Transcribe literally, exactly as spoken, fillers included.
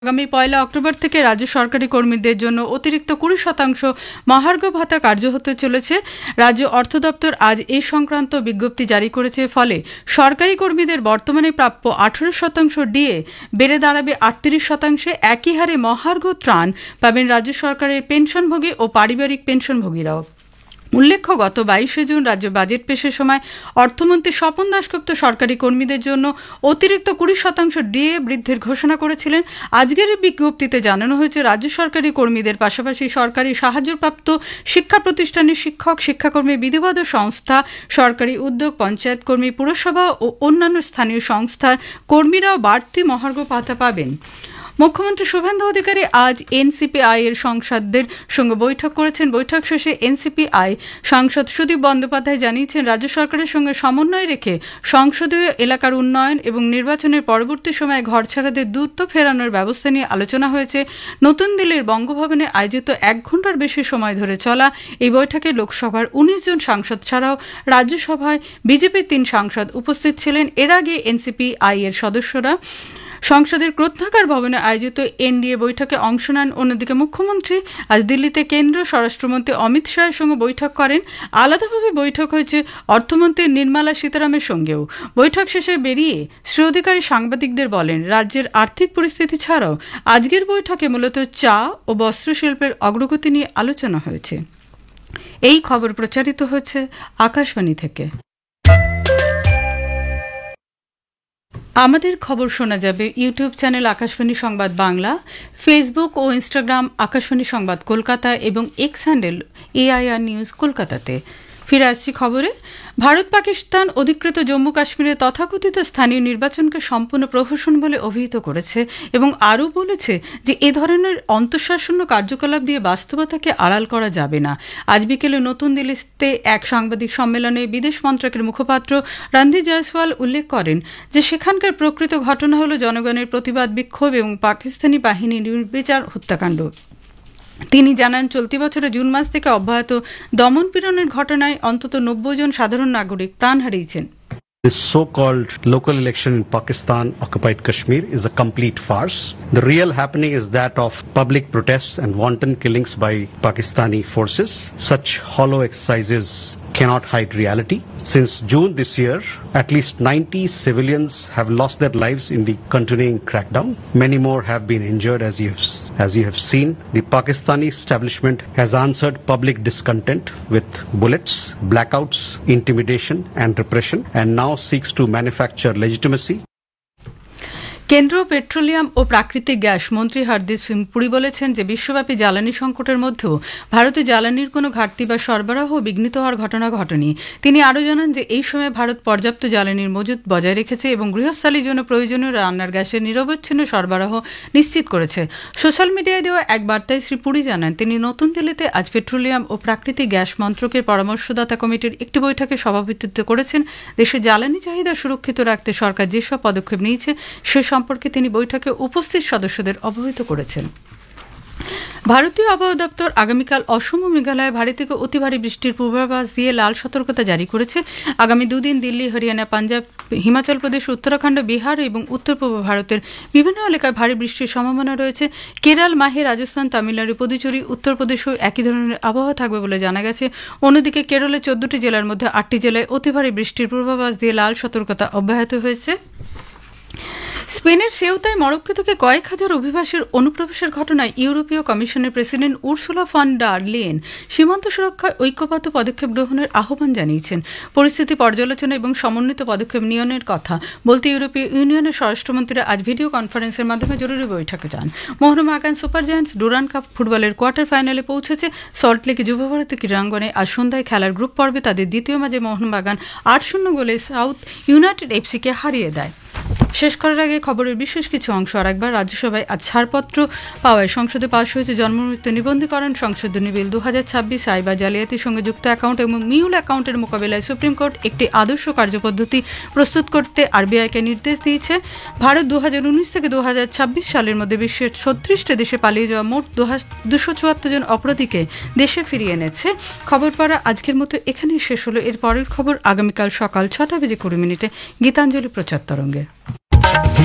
আগামী পয়লা অক্টোবর থেকে রাজ্য সরকারি কর্মীদের জন্য অতিরিক্ত কুড়ি শতাংশ মহার্ঘ ভাতা কার্য হতে চলেছে। রাজ্য অর্থ দপ্তর আজ এই সংক্রান্ত বিজ্ঞপ্তি জারি করেছে। ফলে সরকারি কর্মীদের বর্তমানে প্রাপ্য আঠারো শতাংশ ডিএ বেড়ে দাঁড়াবে আটত্রিশ শতাংশে। একই হারে মহার্ঘ ত্রাণ পাবেন রাজ্য সরকারের পেনশনভোগী ও পারিবারিক পেনশনভোগীরাও। উল্লেখ্য, গত বাইশে জুন রাজ্য বাজেট পেশের সময় অর্থমন্ত্রী স্বপন দাশগুপ্ত সরকারি কর্মীদের জন্য অতিরিক্ত কুড়ি শতাংশ ডিএ বৃদ্ধির ঘোষণা করেছিলেন। আজকের এই বিজ্ঞপ্তিতে জানানো হয়েছে, রাজ্য সরকারি কর্মীদের পাশাপাশি সরকারি সাহায্যপ্রাপ্ত শিক্ষা প্রতিষ্ঠানের শিক্ষক, শিক্ষাকর্মী, বিধিবদ্ধ সংস্থা, সরকারি উদ্যোগ, পঞ্চায়েত কর্মী, পুরসভা ও অন্যান্য স্থানীয় সংস্থার কর্মীরাও বাড়তি মহার্ঘ ভাতা পাবেন। মুখ্যমন্ত্রী শুভেন্দু অধিকারী আজ এনসিপিআই এর সাংসদদের সঙ্গে বৈঠক করেছেন। বৈঠক শেষে এনসিপিআই সাংসদ সুদীপ বন্দ্যোপাধ্যায় জানিয়েছেন, রাজ্য সরকারের সঙ্গে সমন্বয় রেখে সংসদীয় এলাকার উন্নয়ন এবং নির্বাচনের পরবর্তী সময়ে ঘরছাড়াদের দ্রুত ফেরানোর ব্যবস্থা নিয়ে আলোচনা হয়েছে। নতুন দিল্লির বঙ্গভবনে আয়োজিত এক ঘণ্টার বেশি সময় ধরে চলা এই বৈঠকে লোকসভার উনিশ জন সাংসদ ছাড়াও রাজ্যসভায় বিজেপির তিন সাংসদ উপস্থিত ছিলেন। এর আগে এনসিপিআই এর সদস্যরা সংসদের গ্রন্থাগার ভবনে আয়োজিত এনডিএ বৈঠকে অংশ নেন। অন্যদিকে মুখ্যমন্ত্রী আজ দিল্লিতে কেন্দ্রীয় স্বরাষ্ট্রমন্ত্রী অমিত শাহের সঙ্গে বৈঠক করেন। আলাদাভাবে বৈঠক হয়েছে অর্থমন্ত্রী নির্মলা সীতারামের সঙ্গেও। বৈঠক শেষে বেরিয়ে শ্রী অধিকারী সাংবাদিকদের বলেন, রাজ্যের আর্থিক পরিস্থিতি ছাড়াও আজকের বৈঠকে মূলত চা ও বস্ত্রশিল্পের অগ্রগতি নিয়ে আলোচনা হয়েছে। এই খবর প্রচারিত হচ্ছে আকাশবাণী থেকে। আমাদের খবর শোনা যাবে ইউটিউব চ্যানেল আকাশবাণী সংবাদ বাংলা, ফেসবুক ও ইনস্টাগ্রাম আকাশবাণী সংবাদ কলকাতা এবং এক্স হ্যান্ডেল এআইআর নিউজ কলকাতাতে। ফিরে আসছি খবরে। ভারত পাকিস্তান অধিকৃত জম্মু কাশ্মীরে তথাকথিত স্থানীয় নির্বাচনকে সম্পূর্ণ প্রহসন বলে অভিহিত করেছে এবং আরও বলেছে যে এ ধরনের অন্তঃশাসন্য কার্যকলাপ দিয়ে বাস্তবতাকে আড়াল করা যাবে না। আজ বিকেলে নতুন দিল্লিতে এক সাংবাদিক সম্মেলনে বিদেশ মন্ত্রকের মুখপাত্র রণধীর জয়সওয়াল উল্লেখ করেন যে সেখানকার প্রকৃত ঘটনা হল জনগণের প্রতিবাদ, বিক্ষোভ এবং পাকিস্তানি বাহিনীর নির্বিচার হত্যাকাণ্ড। তিনি জানান, চলতি বছরে জুন মাস থেকে অব্যাহত দমন পীড়নের ঘটনায় অন্তত নব্বই জন সাধারণ নাগরিক প্রাণ হারিয়েছেন। This so-called local election in Pakistan occupied Kashmir is a complete farce. The real happening is that of public protests and wanton killings by Pakistani forces. Such hollow exercises cannot hide reality. Since June this year, at least ninety civilians have lost their lives in the continuing crackdown. Many more have been injured, as you have, as you have seen. The Pakistani establishment has answered public discontent with bullets, blackouts, intimidation and repression, and now seeks to manufacture legitimacy. কেন্দ্রীয় petroleum ও প্রাকৃতিক gas মন্ত্রী হরদীপ সিং পুরী বলেছেন যে বিশ্বব্যাপী জ্বালানি সংকটের মধ্যেও ভারতে জ্বালানির কোনো ঘাটতি বা সরবরাহ বিঘ্নিত হওয়ার ঘটনা ঘটেনি। তিনি আরও জানান যে এই সময় ভারত পর্যাপ্ত জ্বালানির মজুত বজায় রেখেছে এবং গৃহস্থালির জন্য প্রয়োজনীয় রান্নার গ্যাসের নিরবচ্ছিন্ন সরবরাহ নিশ্চিত করেছে। সোশ্যাল মিডিয়ায় দেওয়া এক বার্তায় শ্রী পুরী জানান, তিনি নতুন দিল্লিতে আজ পেট্রোলিয়াম ও প্রাকৃতিক গ্যাস মন্ত্রকের পরামর্শদাতা কমিটির একটি বৈঠকে সভাপতিত্ব করেছেন। দেশে জ্বালানি চাহিদা সুরক্ষিত রাখতে সরকার যেসব পদক্ষেপ নিয়েছে সে সম্পর্কে তিনি বৈঠকে উপস্থিত সদস্যদের অবহিত করেছেন। ভারতীয় আবহাওয়া দপ্তর আগামীকাল অসম ও মেঘালয়ে ভারী থেকে অতি ভারী বৃষ্টির পূর্বাভাস দিয়ে লাল সতর্কতা জারি করেছে। আগামী দুদিন দিল্লি, হরিয়ানা, পাঞ্জাব, হিমাচল প্রদেশ, উত্তরাখণ্ড, বিহার এবং উত্তর পূর্ব ভারতের বিভিন্ন এলাকায় ভারী বৃষ্টির সম্ভাবনা রয়েছে। কেরল, মাহে, রাজস্থান, তামিলনাড়ু, পুদুচেরি, উত্তরপ্রদেশেও একই ধরনের আবহাওয়া থাকবে বলে জানা গেছে। অন্যদিকে কেরলের চোদ্দটি জেলার মধ্যে আটটি জেলায় অতি ভারী বৃষ্টির পূর্বাভাস দিয়ে লাল সতর্কতা অব্যাহত হয়েছে। স্পেনের সেউতায় মরক্কো থেকে কয়েক হাজার অভিবাসীর অনুপ্রবেশের ঘটনায় ইউরোপীয় কমিশনের president Ursula von der Leyen সীমান্ত সুরক্ষায় ঐক্যবদ্ধ পদক্ষেপ গ্রহণের আহ্বান জানিয়েছেন। পরিস্থিতি পর্যালোচনা এবং সমন্বিত পদক্ষেপ নিয়নের কথা বলতে ইউরোপীয় ইউনিয়নের স্বরাষ্ট্রমন্ত্রীরা আজ ভিডিও কনফারেন্সের মাধ্যমে জরুরি বৈঠকে যান। Mohun Bagan super giants Durand cup ফুটবলের কোয়ার্টার ফাইনালে পৌঁছেছে। সল্টলেকে যুবভারতী ক্রীড়াঙ্গনে আজ সন্ধ্যায় খেলার গ্রুপ পর্বে তাদের দ্বিতীয় ম্যাচে মোহনবাগান আট শূন্য গোলে সাউথ ইউনাইটেড এফসিকে হারিয়ে দেয়। শেষ করার আগে খবরের বিশেষ কিছু অংশ আর একবার। রাজ্যসভায় আজ ছাড়পত্র পাওয়ায় সংসদে পাশ হয়েছে জন্মমৃত্যু নিবন্ধীকরণ সংশোধনী বিল দু হাজার ছাব্বিশ। সাইবার জালিয়াতির সঙ্গে যুক্ত অ্যাকাউন্ট এবং মিউল অ্যাকাউন্টের মোকাবিলায় সুপ্রিম কোর্ট একটি আদর্শ কার্যপদ্ধতি প্রস্তুত করতে আরবিআইকে নির্দেশ দিয়েছে। ভারত দু হাজার উনিশ থেকে দু হাজার ছাব্বিশ সালের মধ্যে বিশ্বের ছত্রিশটি দেশে পালিয়ে যাওয়া মোট দুশো চুয়াত্তর জন অপরাধীকে দেশে ফিরিয়ে এনেছে। খবর পড়া আজকের মতো এখানেই শেষ হলো। এর পরের খবর আগামীকাল সকাল ছটা বেজে কুড়ি মিনিটে গীতাঞ্জলি প্রচার তরঙ্গে।